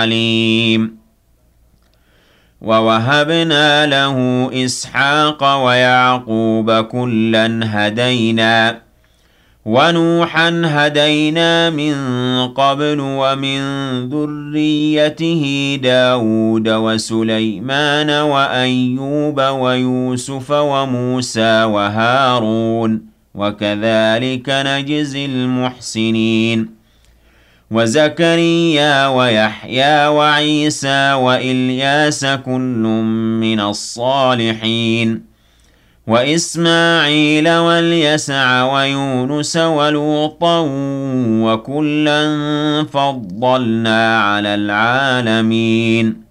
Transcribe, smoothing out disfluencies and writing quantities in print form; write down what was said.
عليم. ووهبنا له إسحاق ويعقوب كلا هدينا ونوحا هدينا من قبل ومن ذريته داود وسليمان وأيوب ويوسف وموسى وهارون وكذلك نجزي المحسنين. وزكريا ويحيى وعيسى وإلياس كل من الصالحين. وإسماعيل واليسع ويونس ولوطا وكلا فضلنا على العالمين.